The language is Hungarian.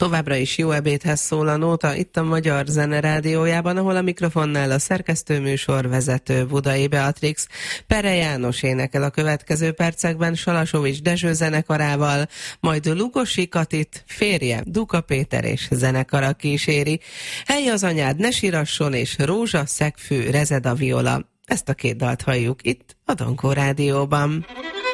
Továbbra is jó ebédhez szól a nóta itt a Magyar Zene Rádiójában, ahol a mikrofonnál a szerkesztőműsorvezető Budai Beatrix. Pere János énekel a következő percekben Salasovics Dezső zenekarával, majd Lugosi Katit férje Duka Péter és zenekara kíséri. Hely az anyád, ne sírasson, és Rózsa Szegfű rezed a viola. Ezt a két dalt halljuk itt a Donkó Rádióban.